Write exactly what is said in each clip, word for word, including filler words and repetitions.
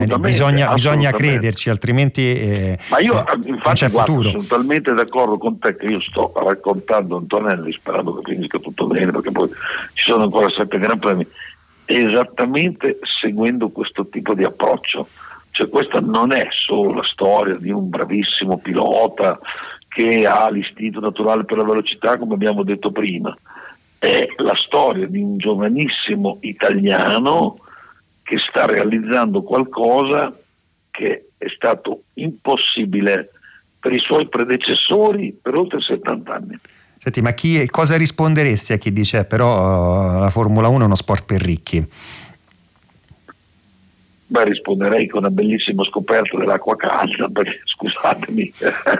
bisogna, bisogna crederci, altrimenti eh, ma io eh, infatti non c'è guarda, futuro. sono talmente d'accordo con te che io sto raccontando Antonelli sperando che finisca tutto bene, perché poi ci sono ancora sette gran premi, esattamente seguendo questo tipo di approccio. Cioè questa non è solo la storia di un bravissimo pilota che ha l'istinto naturale per la velocità, come abbiamo detto prima, è la storia di un giovanissimo italiano che sta realizzando qualcosa che è stato impossibile per i suoi predecessori per oltre settanta anni. Senti, ma chi, cosa risponderesti a chi dice però la Formula uno è uno sport per ricchi? Beh, risponderei con una bellissima scoperta dell'acqua calda, perché scusatemi,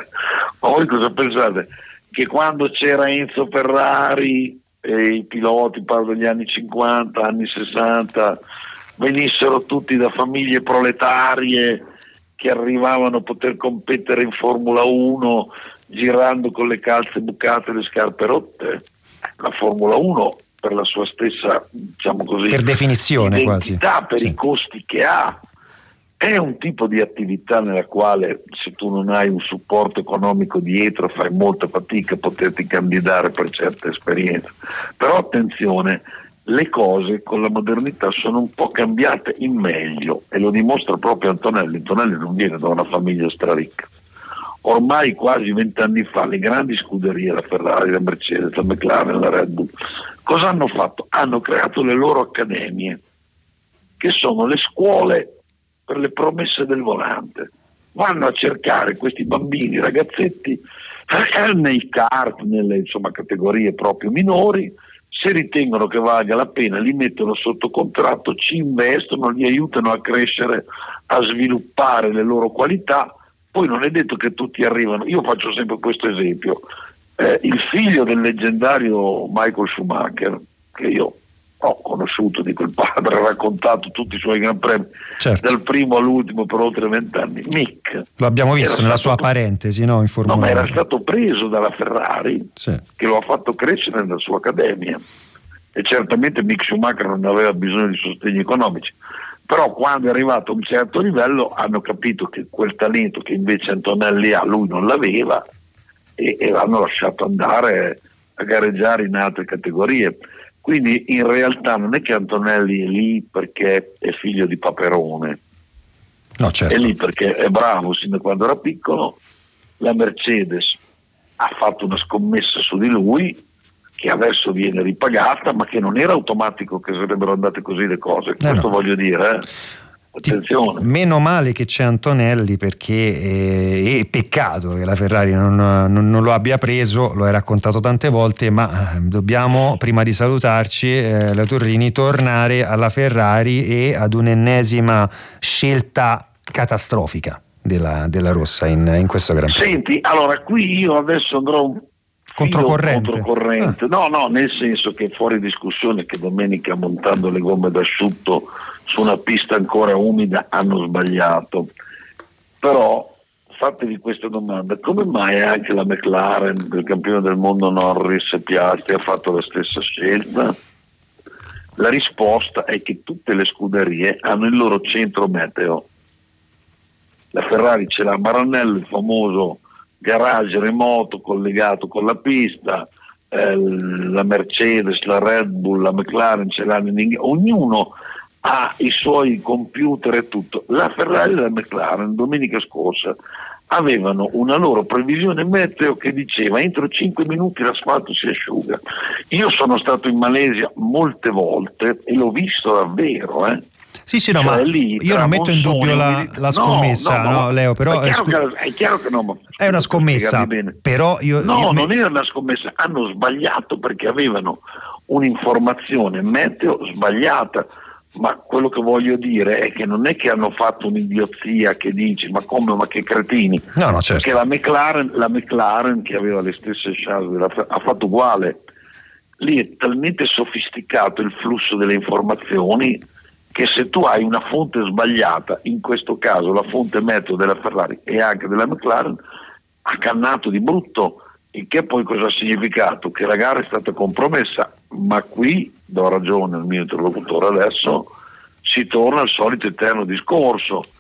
ma voi cosa pensate? Che quando c'era Enzo Ferrari e i piloti, parlo degli anni cinquanta, anni sessanta, venissero tutti da famiglie proletarie che arrivavano a poter competere in Formula uno girando con le calze bucate e le scarpe rotte? La Formula uno, per la sua stessa, diciamo così, per definizione identità, quasi, per sì. i costi che ha, è un tipo di attività nella quale, se tu non hai un supporto economico dietro, fai molta fatica a poterti candidare per certe esperienze. Però attenzione, le cose con la modernità sono un po' cambiate in meglio, e lo dimostra proprio Antonelli. Antonelli non viene da una famiglia straricca. Ormai quasi vent'anni fa le grandi scuderie, la Ferrari, la Mercedes, la McLaren, la Red Bull, cosa hanno fatto? Hanno creato le loro accademie, che sono le scuole per le promesse del volante. Vanno a cercare questi bambini, ragazzetti, eh, nei kart, nelle insomma, categorie proprio minori. Se ritengono che valga la pena, li mettono sotto contratto, ci investono, li aiutano a crescere, a sviluppare le loro qualità. Poi non è detto che tutti arrivano. Io faccio sempre questo esempio. Eh, il figlio del leggendario Michael Schumacher, che io ho conosciuto di quel padre, ha raccontato tutti i suoi gran premi, certo, dal primo all'ultimo per oltre vent'anni. Mick, lo abbiamo visto nella sua parentesi, no? In Formula no, ma era uno. stato preso dalla Ferrari, sì, che lo ha fatto crescere nella sua accademia, e certamente Mick Schumacher non aveva bisogno di sostegni economici, però quando è arrivato a un certo livello hanno capito che quel talento che invece Antonelli ha lui non l'aveva, e, e l'hanno lasciato andare a gareggiare in altre categorie. Quindi in realtà non è che Antonelli è lì perché è figlio di Paperone, no, certo, è lì perché è bravo sin da quando era piccolo. La Mercedes ha fatto una scommessa su di lui che adesso viene ripagata, ma che non era automatico che sarebbero andate così le cose. Questo no. voglio dire, eh. Attenzione. Meno male che c'è Antonelli, perché eh, è peccato che la Ferrari non, non, non lo abbia preso, lo hai raccontato tante volte, ma eh, dobbiamo, prima di salutarci, eh, la Torrini, tornare alla Ferrari e ad un'ennesima scelta catastrofica della, della Rossa in, in questo Gran Premio. Senti, allora qui io adesso andrò un controcorrente, controcorrente. Ah. no no nel senso che è fuori discussione che domenica, montando le gomme d'asciutto su una pista ancora umida, hanno sbagliato. Però fatevi questa domanda: come mai anche la McLaren del campione del mondo Norris e Piastri ha fatto la stessa scelta? La risposta è che tutte le scuderie hanno il loro centro meteo. La Ferrari ce l'ha a Maranello, il famoso garage remoto collegato con la pista, eh, la Mercedes, la Red Bull, la McLaren ce l'hanno in Inghilterra, ognuno ha i suoi computer e tutto. La Ferrari e la McLaren domenica scorsa avevano una loro previsione meteo che diceva entro cinque minuti l'asfalto si asciuga. Io sono stato in Malesia molte volte e l'ho visto davvero, eh. Sì, sì, no, cioè, ma lì, io non metto in dubbio la, la scommessa, no, no, no, Leo, però è chiaro, scu- che, è, chiaro che no, ma è una scommessa, però io... No, io non me... era una scommessa, hanno sbagliato perché avevano un'informazione meteo sbagliata, ma quello che voglio dire è che non è che hanno fatto un'idiozia che dici ma come, ma che cretini, no, no, certo, perché la McLaren, la McLaren che aveva le stesse chance ha fatto uguale. Lì è talmente sofisticato il flusso delle informazioni che se tu hai una fonte sbagliata, in questo caso la fonte meteo della Ferrari e anche della McLaren, ha cannato di brutto, il che poi cosa ha significato? Che la gara è stata compromessa, ma qui do ragione al mio interlocutore adesso, si torna al solito eterno discorso.